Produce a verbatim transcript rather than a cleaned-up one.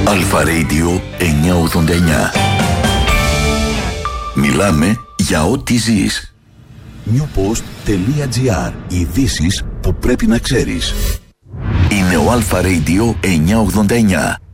Αλφα Radio εννιακόσια ογδόντα εννιά. Μιλάμε για ό,τι ζεις. newpost.gr. Ειδήσεις που πρέπει να ξέρεις. Είναι ο Αλφα Radio εννιακόσια ογδόντα εννιά.